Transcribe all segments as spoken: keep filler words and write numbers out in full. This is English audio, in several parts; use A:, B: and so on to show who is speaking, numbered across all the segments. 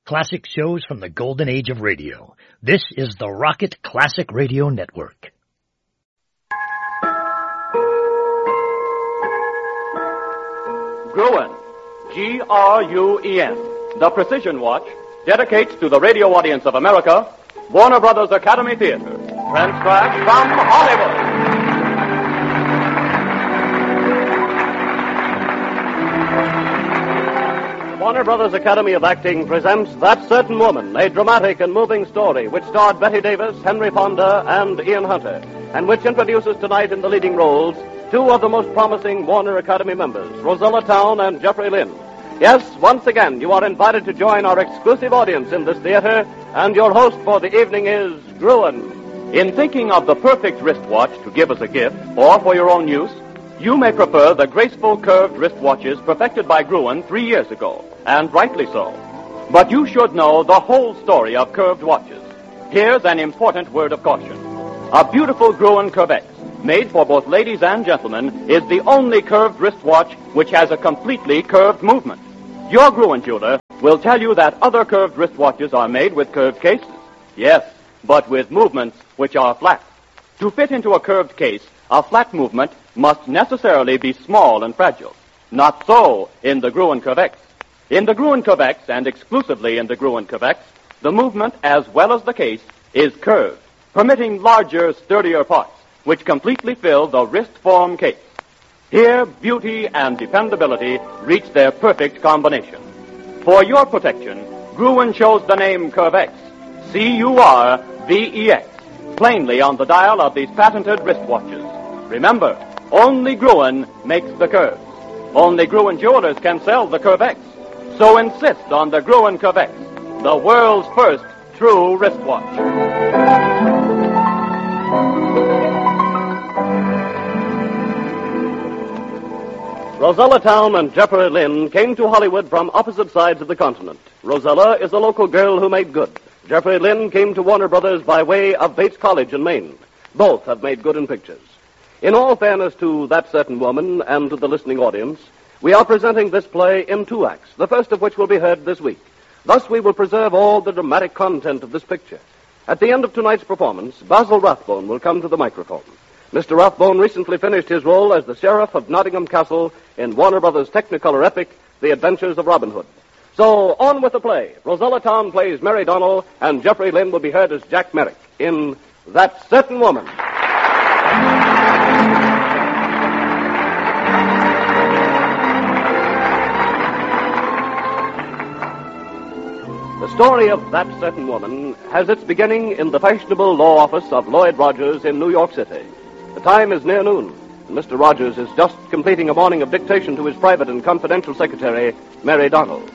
A: Classic shows from the golden age of radio. This is the Rocket Classic Radio Network.
B: Gruen, G R U E N, the Precision Watch, dedicates to the radio audience of America Warner Brothers Academy Theater, transcribed from Hollywood. Warner Brothers Academy of Acting presents That Certain Woman, a dramatic and moving story which starred Bette Davis, Henry Fonda, and Ian Hunter, and which introduces tonight in the leading roles two of the most promising Warner Academy members, Rosella Towne and Jeffrey Lynn. Yes, once again, you are invited to join our exclusive audience in this theater, and your host for the evening is Gruen. In thinking of the perfect wristwatch to give as a gift, or for your own use, you may prefer the graceful curved wristwatches perfected by Gruen three years ago, and rightly so. But you should know the whole story of curved watches. Here's an important word of caution. A beautiful Gruen Curvex, made for both ladies and gentlemen, is the only curved wristwatch which has a completely curved movement. Your Gruen jeweler will tell you that other curved wristwatches are made with curved cases. Yes, but with movements which are flat. To fit into a curved case, a flat movement must necessarily be small and fragile. Not so in the Gruen Curvex. In the Gruen Curvex, and exclusively in the Gruen Curvex, the movement as well as the case is curved, permitting larger, sturdier parts, which completely fill the wrist-form case. Here, beauty and dependability reach their perfect combination. For your protection, Gruen chose the name Curvex, C U R V E X, plainly on the dial of these patented wristwatches. Remember, only Gruen makes the curves. Only Gruen jewelers can sell the Curvex. So insist on the Gruen Curvex, the world's first true wristwatch. Rosella Towne and Jeffrey Lynn came to Hollywood from opposite sides of the continent. Rosella is a local girl who made good. Jeffrey Lynn came to Warner Brothers by way of Bates College in Maine. Both have made good in pictures. In all fairness to That Certain Woman and to the listening audience, we are presenting this play in two acts, the first of which will be heard this week. Thus, we will preserve all the dramatic content of this picture. At the end of tonight's performance, Basil Rathbone will come to the microphone. Mister Rathbone recently finished his role as the Sheriff of Nottingham Castle in Warner Brothers' Technicolor epic, The Adventures of Robin Hood. So, on with the play. Rosella Towne plays Mary Donnell, and Jeffrey Lynn will be heard as Jack Merrick in That Certain Woman. The story of That Certain Woman has its beginning in the fashionable law office of Lloyd Rogers in New York City. The time is near noon, and Mister Rogers is just completing a morning of dictation to his private and confidential secretary, Mary Donnell.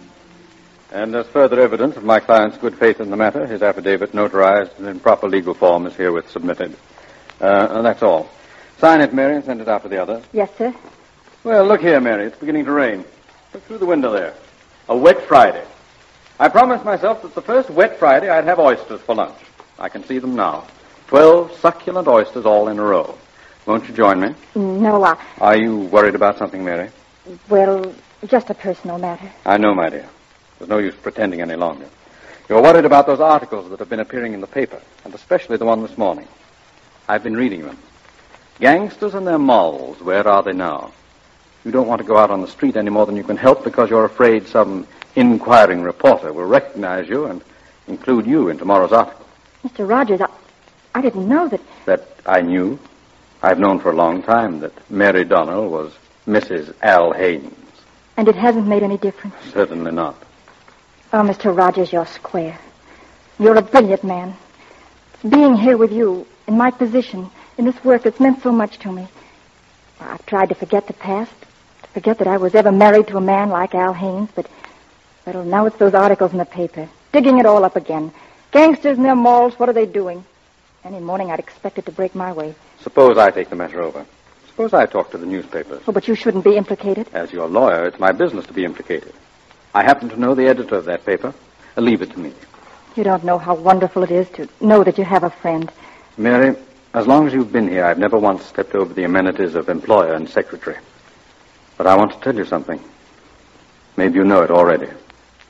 C: And as further evidence of my client's good faith in the matter, his affidavit, notarized and in proper legal form, is herewith submitted. Uh, and that's all. Sign it, Mary, and send it out to the others.
D: Yes, sir.
C: Well, look here, Mary. It's beginning to rain. Look through the window there. A wet Friday. I promised myself that the first wet Friday I'd have oysters for lunch. I can see them now. Twelve succulent oysters all in a row. Won't you join me?
D: No, I...
C: Are you worried about something, Mary?
D: Well, just a personal matter.
C: I know, my dear. There's no use pretending any longer. You're worried about those articles that have been appearing in the paper, and especially the one this morning. I've been reading them. Gangsters and their molls, where are they now? You don't want to go out on the street any more than you can help because you're afraid some inquiring reporter will recognize you and include you in tomorrow's article.
D: Mister Rogers, I, I didn't know that...
C: That I knew? I've known for a long time that Mary Donnell was Missus Al Haynes.
D: And it hasn't made any difference?
C: Certainly not.
D: Oh, Mister Rogers, you're square. You're a brilliant man. Being here with you, in my position, in this work that's meant so much to me. I've tried to forget the past, to forget that I was ever married to a man like Al Haynes, but... Well, now it's those articles in the paper, digging it all up again. Gangsters in their malls, what are they doing? Any morning I'd expect it to break my way.
C: Suppose I take the matter over. Suppose I talk to the newspapers.
D: Oh, but you shouldn't be implicated.
C: As your lawyer, it's my business to be implicated. I happen to know the editor of that paper. Leave it to me.
D: You don't know how wonderful it is to know that you have a friend.
C: Mary, as long as you've been here, I've never once stepped over the amenities of employer and secretary. But I want to tell you something. Maybe you know it already.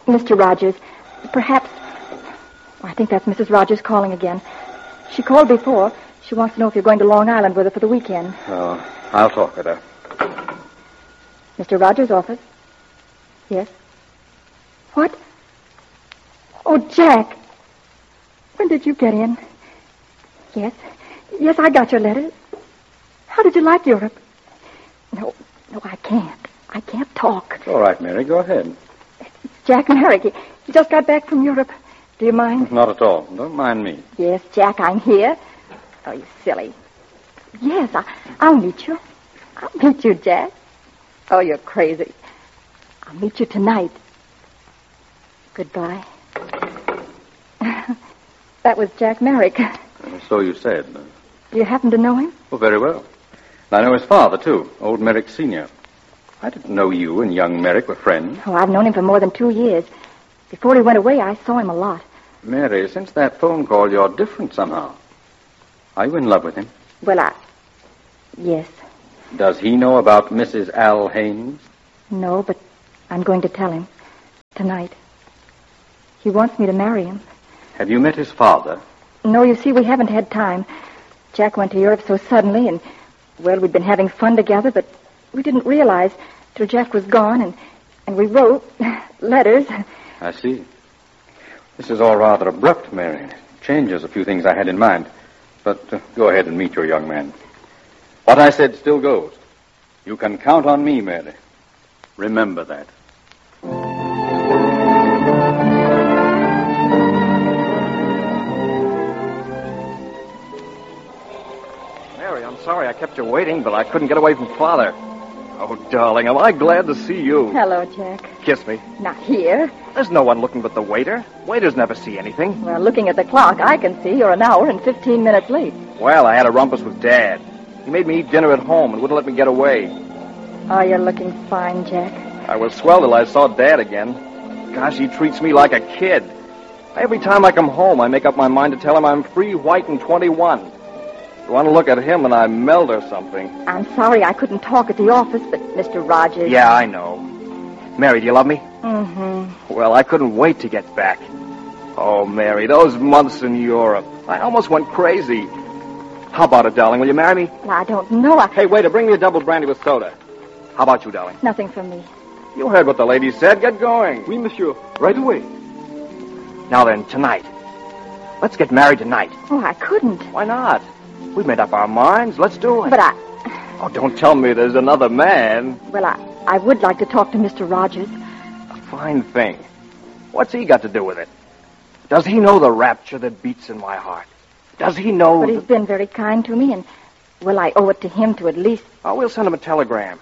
D: Mister Rogers, perhaps... I think that's Missus Rogers calling again. She called before. She wants to know if you're going to Long Island with her for the weekend.
C: Oh, I'll talk with her.
D: Mister Rogers' office? Yes. What? Oh, Jack. When did you get in? Yes. Yes, I got your letter. How did you like Europe? No, no, I can't. I can't talk.
C: It's all right, Mary. Go ahead.
D: It's Jack Merrick. He, he just got back from Europe. Do you mind?
C: Not at all. Don't mind me.
D: Yes, Jack, I'm here. Oh, you silly. Yes, I, I'll meet you. I'll meet you, Jack. Oh, you're crazy. I'll meet you tonight. Goodbye. That was Jack Merrick.
C: So you said.
D: Do you happen to know him?
C: Oh, very well. I know his father, too, old Merrick Senior I didn't know you and young Merrick were friends.
D: Oh, I've known him for more than two years. Before he went away, I saw him a lot.
C: Mary, since that phone call, you're different somehow. Are you in love with him?
D: Well, I... Yes.
C: Does he know about Missus Al Haynes?
D: No, but I'm going to tell him. Tonight. He wants me to marry him.
C: Have you met his father?
D: No, you see, we haven't had time. Jack went to Europe so suddenly, and, well, we'd been having fun together, but we didn't realize till Jack was gone, and, and we wrote letters.
C: I see. This is all rather abrupt, Mary. It changes a few things I had in mind. But uh, go ahead and meet your young man. What I said still goes. You can count on me, Mary. Remember that.
E: Mary, I'm sorry I kept you waiting, but I couldn't get away from Father. Oh, darling, am I glad to see you.
D: Hello, Jack.
E: Kiss me.
D: Not here.
E: There's no one looking but the waiter. Waiters never see anything.
D: Well, looking at the clock, I can see you're an hour and fifteen minutes late.
E: Well, I had a rumpus with Dad. He made me eat dinner at home and wouldn't let me get away.
D: Oh, you're looking fine, Jack.
E: I was swell till I saw Dad again. Gosh, he treats me like a kid. Every time I come home, I make up my mind to tell him I'm free, white, and twenty-one. I want to look at him and I melt or something.
D: I'm sorry I couldn't talk at the office, but Mister Rogers...
E: Yeah, I know. Mary, do you love me?
D: Mm-hmm.
E: Well, I couldn't wait to get back. Oh, Mary, those months in Europe. I almost went crazy. How about it, darling? Will you marry me?
D: Well, I don't know. I...
E: Hey, waiter, bring me a double brandy with soda. How about you, darling?
D: Nothing from me.
E: You heard what the lady said. Get going.
F: Oui, monsieur. Right away.
E: Now then, tonight. Let's get married tonight.
D: Oh, I couldn't.
E: Why not? We've made up our minds. Let's do it.
D: But I...
E: Oh, don't tell me there's another man.
D: Well, I, I would like to talk to Mister Rogers.
E: A fine thing. What's he got to do with it? Does he know the rapture that beats in my heart? Does he know...
D: But he's
E: that...
D: been very kind to me, and, well, I owe it to him to at least...
E: Oh, we'll send him a telegram.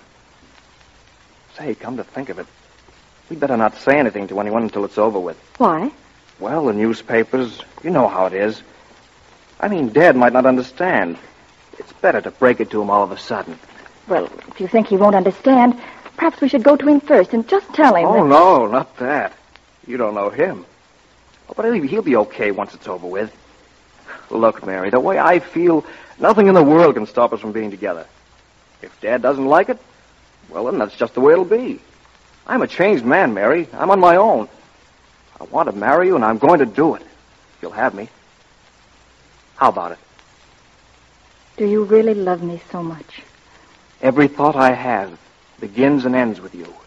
E: Say, come to think of it, we'd better not say anything to anyone until it's over with.
D: Why?
E: Well, the newspapers, you know how it is. I mean, Dad might not understand. It's better to break it to him all of a sudden.
D: Well, if you think he won't understand, perhaps we should go to him first and just tell him
E: Oh,
D: that...
E: no, not that. You don't know him. Oh, but he'll be okay once it's over with. Look, Mary, the way I feel, nothing in the world can stop us from being together. If Dad doesn't like it, well, then that's just the way it'll be. I'm a changed man, Mary. I'm on my own. I want to marry you, and I'm going to do it. If you'll have me. How about it?
D: Do you really love me so much?
E: Every thought I have begins and ends with you.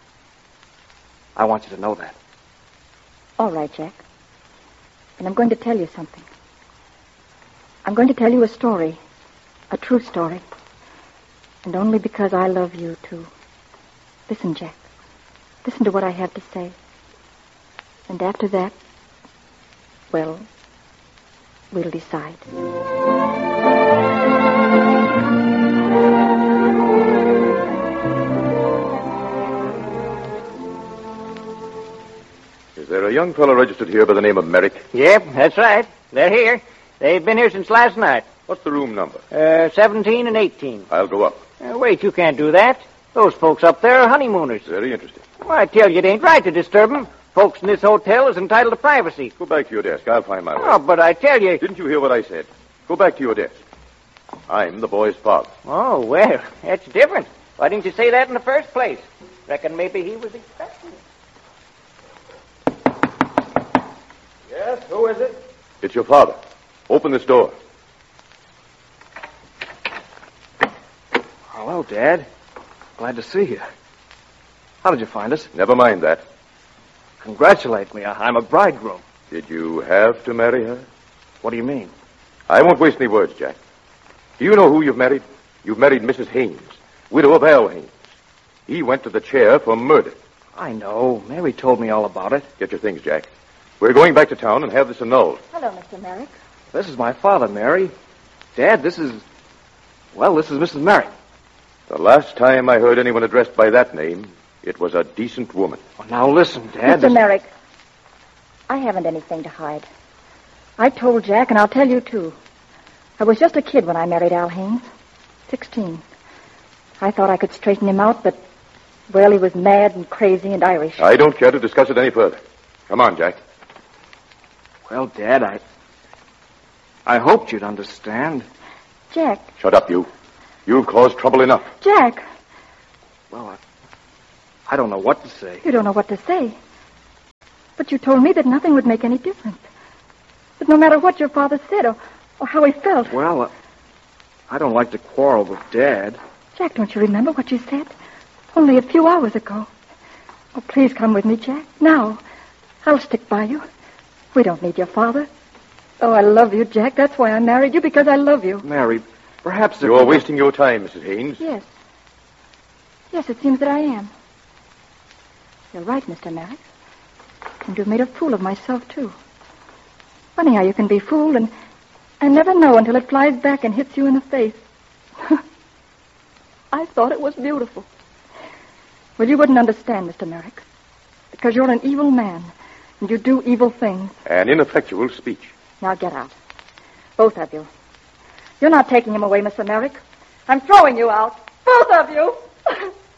E: I want you to know that.
D: All right, Jack. And I'm going to tell you something. I'm going to tell you a story. A true story. And only because I love you, too. Listen, Jack. Listen to what I have to say. And after that, well, we'll decide.
F: Is there a young fellow registered here by the name of Merrick?
G: Yep, that's right. They're here. They've been here since last night.
F: What's the room number?
G: Uh, seventeen and eighteen.
F: I'll go up.
G: Uh, wait, you can't do that. Those folks up there are honeymooners.
F: Very interesting.
G: Well, I tell you, it ain't right to disturb them. Folks in this hotel is entitled to privacy.
F: Go back to your desk. I'll find my way.
G: Oh, but I tell you...
F: Didn't you hear what I said? Go back to your desk. I'm the boy's father.
G: Oh, well, that's different. Why didn't you say that in the first place? Reckon maybe he was expecting it.
E: Who is it?
F: It's your father. Open this door.
E: Hello, Dad. Glad to see you. How did you find us?
F: Never mind that.
E: Congratulate me. I- I'm a bridegroom.
F: Did you have to marry her?
E: What do you mean?
F: I won't waste any words, Jack. Do you know who you've married? You've married Missus Haynes, widow of Al Haynes. He went to the chair for murder.
E: I know. Mary told me all about it.
F: Get your things, Jack. We're going back to town and have this annulled.
D: Hello, Mister Merrick.
E: This is my father, Mary. Dad, this is... Well, this is Missus Merrick.
F: The last time I heard anyone addressed by that name, it was a decent woman.
E: Well, now listen, Dad.
D: Mister
E: this-
D: Merrick, I haven't anything to hide. I told Jack, and I'll tell you, too. I was just a kid when I married Al Haynes. Sixteen. I thought I could straighten him out, but, well, he was mad and crazy and Irish.
F: I don't care to discuss it any further. Come on, Jack.
E: Well, Dad, I... I hoped you'd understand.
D: Jack,
F: Shut up, you. You've caused trouble enough.
D: Jack,
E: Well, I... I don't know what to say.
D: you don't know what to say. But you told me that nothing would make any difference. That no matter what your father said or, or how he felt.
E: Well, uh, I don't like to quarrel with Dad.
D: Jack, don't you remember what you said? Only a few hours ago. Oh, please come with me, Jack. Now. I'll stick by you. We don't need your father. Oh, I love you, Jack. That's why I married you, because I love you.
E: Mary, perhaps... if
F: You're
E: we-
F: wasting your time, Missus Haynes.
D: Yes. Yes, it seems that I am. You're right, Mister Merrick. And you've made a fool of myself, too. Funny how you can be fooled and, and never know until it flies back and hits you in the face. I thought it was beautiful. Well, you wouldn't understand, Mister Merrick. Because you're an evil man, and you do evil things.
F: An ineffectual speech.
D: Now get out. Both of you. You're not taking him away, Mister Merrick. I'm throwing you out. Both of you.